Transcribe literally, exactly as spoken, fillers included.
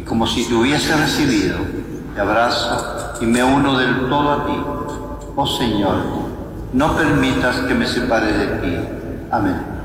como si te hubiese recibido, te abrazo y me uno del todo a ti. Oh Señor, no permitas que me separe de ti. Amén.